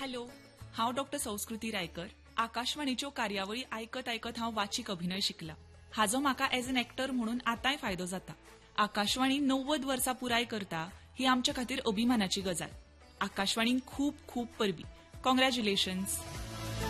Hello, हांव doctor संस्कृती रायकर. आकाशवाणीच्यो कार्यावळी आयकत आयकत हांव वाचीक अभिनय शिकला. हाजो म्हाका एज एन एक्टर म्हणून आतांय फायदो जाता. आकाशवाणी 90 वर्सां पुराय करता ही आमच्या खातीर अभिमानाची गजाल. आकाशवाणीन खूब खूब परबी. कॉंग्रॅच्युलेशन्स.